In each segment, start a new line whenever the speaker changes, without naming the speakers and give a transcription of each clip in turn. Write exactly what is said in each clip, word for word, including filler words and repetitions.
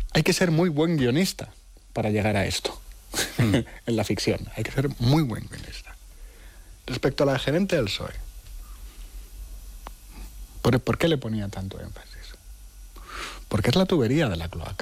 Hay que ser muy buen guionista para llegar a esto, mm. en la ficción. Hay que ser muy buen guionista. Respecto a la gerente del P S O E, ¿por, ¿por qué le ponía tanto énfasis? Porque es la tubería de la cloaca.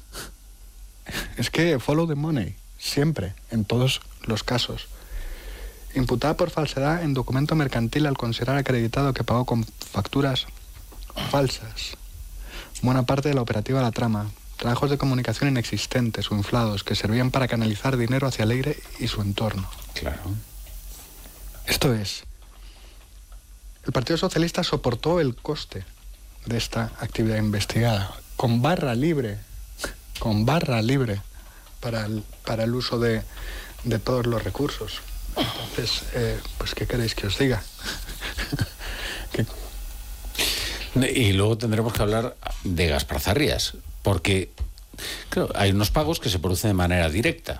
Es que follow the money, siempre, en todos los casos. Imputada por falsedad en documento mercantil al considerar acreditado que pagó con facturas falsas buena parte de la operativa de la trama, trabajos de comunicación inexistentes o inflados que servían para canalizar dinero hacia Leire y su entorno.
Claro.
Esto es, el Partido Socialista soportó el coste de esta actividad investigada con barra libre, con barra libre para el, para el uso de, de todos los recursos. Entonces, eh, pues, ¿qué queréis que os diga? ¿Qué?
Y luego tendremos que hablar de Gaspar Zarrías, porque claro, hay unos pagos que se producen de manera directa,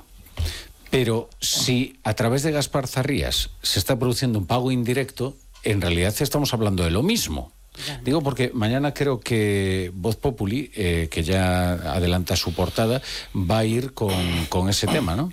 pero si a través de Gaspar Zarrías se está produciendo un pago indirecto, en realidad estamos hablando de lo mismo. Digo porque mañana creo que Voz Populi, eh, que ya adelanta su portada, va a ir con, con ese tema, ¿no?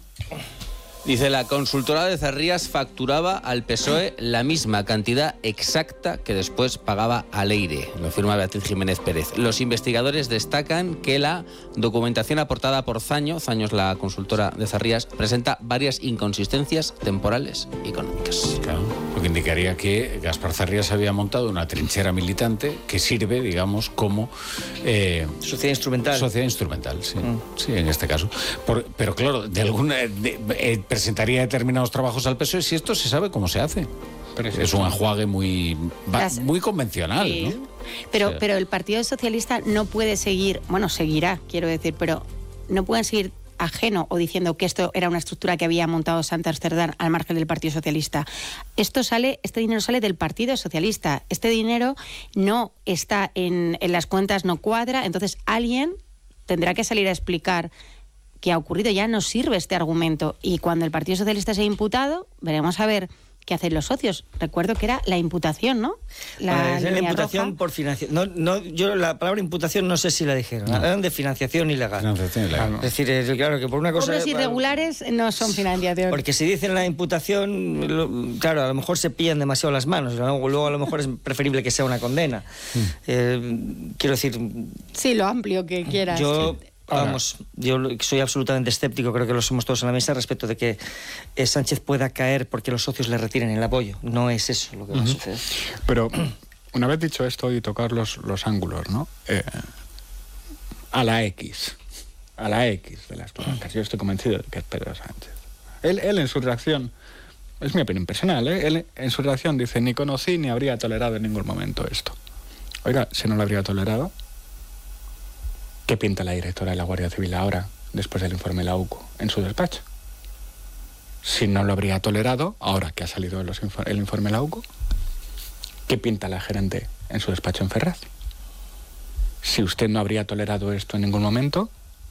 Dice, la consultora de Zarrías facturaba al P S O E la misma cantidad exacta que después pagaba a Leire, lo firma Beatriz Jiménez Pérez. Los investigadores destacan que la documentación aportada por Zaño, Zaño es la consultora de Zarrías, presenta varias inconsistencias temporales y económicas.
Claro, lo que indicaría que Gaspar Zarrías había montado una trinchera militante que sirve, digamos, como...
Eh, sociedad instrumental.
Sociedad instrumental, sí, mm. sí, en este caso. Por, pero claro, de alguna... De, eh, presentaría determinados trabajos al P S O E si esto se sabe cómo se hace. Pero es un enjuague muy, Las, muy convencional, sí. ¿no?
Pero,
o sea,
pero el Partido Socialista no puede seguir, bueno, seguirá, quiero decir, pero no pueden seguir ajeno o diciendo que esto era una estructura que había montado Santander Cerdán al margen del Partido Socialista. Esto sale, este dinero sale del Partido Socialista. Este dinero no está en, en las cuentas, no cuadra, entonces alguien tendrá que salir a explicar que ha ocurrido. Ya no sirve este argumento, y cuando el Partido Socialista sea imputado, veremos a ver qué hacen los socios. Recuerdo que era la imputación, ¿no?
La, la imputación roja. Por financiación. No, no, yo la palabra imputación no sé si la dijeron. No. Hablan de financiación ilegal.
Financiación ilegal.
Es decir, es, claro que por una cosa...
Cobros irregulares no son financiación.
Porque si dicen la imputación, lo, claro, a lo mejor se pillan demasiado las manos. Luego, luego a lo mejor es preferible que sea una condena. Mm. Eh, quiero decir...
Sí, lo amplio que quieras.
Yo... Vamos, yo soy absolutamente escéptico, creo que lo somos todos en la mesa, respecto de que eh, Sánchez pueda caer porque los socios le retiren el apoyo. No es eso lo que va uh-huh. a suceder.
Pero, una vez dicho esto y tocar los, los ángulos, ¿no? Eh, a la X, a la X de las cloacas, yo estoy convencido de que es Pedro Sánchez. Él, él en su reacción, es mi opinión personal, ¿eh? Él en su reacción dice, ni conocí ni habría tolerado en ningún momento esto. Oiga, si no lo habría tolerado, ¿qué pinta la directora de la Guardia Civil ahora, después del informe de la U C O, en su despacho? Si no lo habría tolerado, ahora que ha salido los infor- el informe de la U C O, ¿qué pinta la gerente en su despacho en Ferraz? Si usted no habría tolerado esto en ningún momento,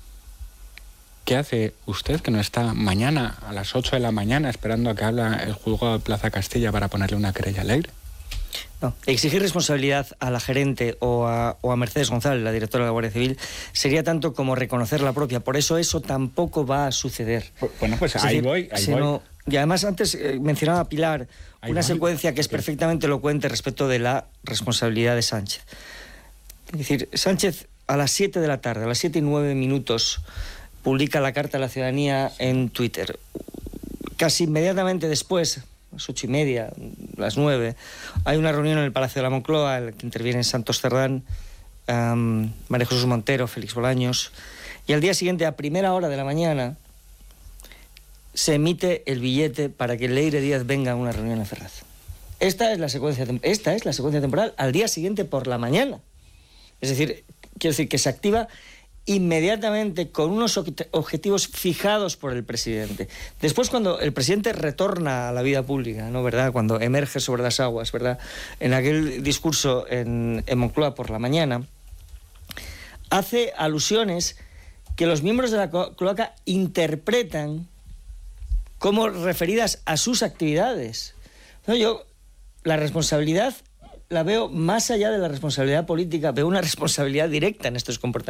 ¿qué hace usted que no está mañana a las ocho de la mañana esperando a que habla el juzgado de Plaza Castilla para ponerle una querella al aire?
No. Exigir responsabilidad a la gerente o a, o a Mercedes González, la directora de la Guardia Civil, sería tanto como reconocer la propia. Por eso eso tampoco va a suceder.
Bueno, pues ahí decir, voy, ahí
sino,
voy.
Y además antes eh, mencionaba a Pilar ahí una voy. secuencia que es perfectamente elocuente respecto de la responsabilidad de Sánchez. Es decir, Sánchez a las siete de la tarde, a las siete y nueve minutos, publica la Carta a la Ciudadanía en Twitter. Casi inmediatamente después, a las ocho y media, las nueve, hay una reunión en el Palacio de la Moncloa en la que intervienen Santos Cerdán, um, María Jesús Montero, Félix Bolaños, y al día siguiente, a primera hora de la mañana, se emite el billete para que Leire Díaz venga a una reunión en Ferraz. Esta es la secuencia, esta es la secuencia temporal al día siguiente por la mañana. Es decir, quiero decir que se activa inmediatamente con unos objetivos fijados por el presidente. Después, cuando el presidente retorna a la vida pública, ¿no? ¿Verdad? Cuando emerge sobre las aguas, ¿verdad? En aquel discurso en, en Moncloa por la mañana, hace alusiones que los miembros de la cloaca interpretan como referidas a sus actividades. No, yo la responsabilidad la veo más allá de la responsabilidad política, veo una responsabilidad directa en estos comportamientos.